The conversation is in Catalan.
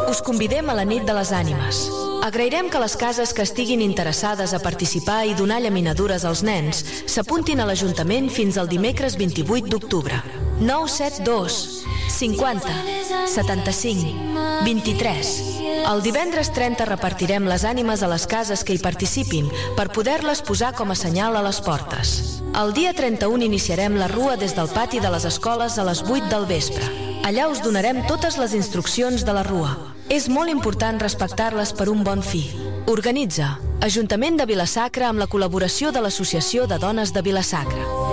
Us convidem a la nit de les ànimes. Agrairem que les cases que estiguin interessades a participar i donar llaminadures als nens s'apuntin a l'Ajuntament fins al dimecres 28 d'octubre. 972 50 75 23. El divendres 30 repartirem les ànimes a les cases que hi participin per poder-les posar com a senyal a les portes. El dia 31 iniciarem la rua des del pati de les escoles a les 8 del vespre. Allà us donarem totes les instruccions de la rua. És molt important respectar-les per un bon fi. Organitza Ajuntament de Vila-sacra amb la col·laboració de l'Associació de Dones de Vila-sacra.